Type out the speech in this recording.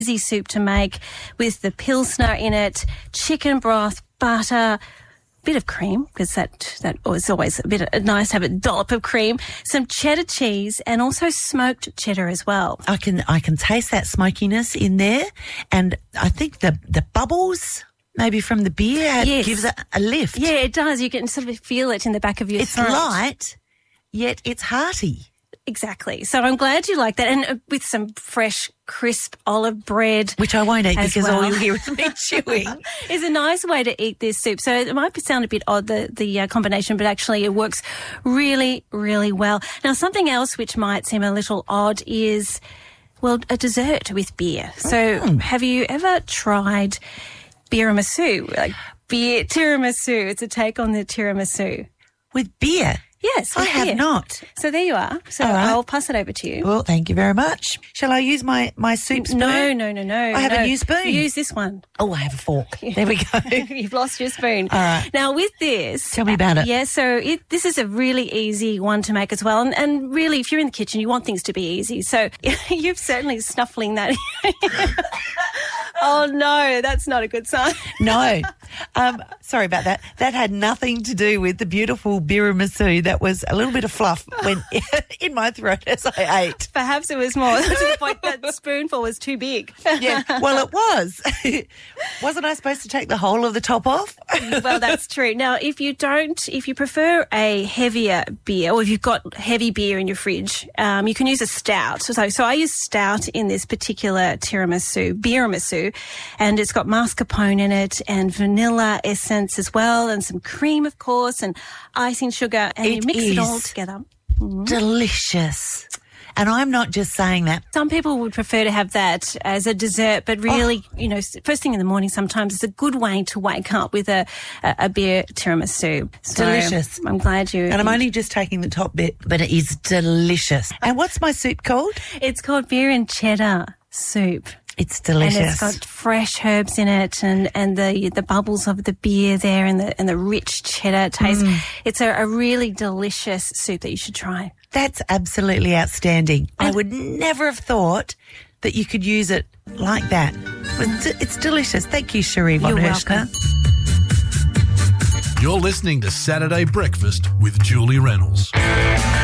Easy soup to make with the Pilsner in it, chicken broth, butter, bit of cream, because that is always nice to have a dollop of cream, some cheddar cheese, and also smoked cheddar as well. I can taste that smokiness in there, and I think the bubbles maybe from the beer gives it a lift. Yeah, it does. You can sort of feel it in the back of your throat. It's light, yet it's hearty. Exactly. So I'm glad you like that. And with some fresh, crisp olive bread. Which I won't eat because well. all you'll hear is me chewing. It's a nice way to eat this soup. So it might sound a bit odd, the combination, but actually it works really, really well. Now, something else which might seem a little odd is, well, a dessert with beer. So have you ever tried tiramisu? Like beer tiramisu. It's a take on the tiramisu. With beer? Yes, I have not. So there you are. So I'll pass it over to you. Well, thank you very much. Shall I use my soup spoon? No. I have a new spoon. Use this one. Oh, I have a fork. There we go. You've lost your spoon. All right. Now, with this... Tell me about it. Yeah, so this is a really easy one to make as well. And really, if you're in the kitchen, you want things to be easy. So you're certainly snuffling that. Oh, no, that's not a good sign. No. Sorry about that. That had nothing to do with the beautiful tiramisu. That was a little bit of fluff went in my throat as I ate. Perhaps it was more to the point that the spoonful was too big. Yeah, well, it was. Wasn't I supposed to take the whole of the top off? Well, that's true. Now, if you prefer a heavier beer, or if you've got heavy beer in your fridge, you can use a stout. So I use stout in this particular beeramisu, and it's got mascarpone in it and vanilla essence as well, and some cream, of course, and icing sugar, and you mix it all together. Delicious. And I'm not just saying that. Some people would prefer to have that as a dessert, but really, first thing in the morning sometimes it's a good way to wake up with a beer tiramisu. So delicious. I'm glad you... And I'm only just taking the top bit, but it is delicious. And what's my soup called? It's called beer and cheddar soup. It's delicious. And it's got fresh herbs in it, and the bubbles of the beer there, and the rich cheddar taste. It's a really delicious soup that you should try. That's absolutely outstanding. I would never have thought that you could use it like that. It's delicious. Thank you, Cherie von Herschner. You're listening to Saturday Breakfast with Julie Reynolds.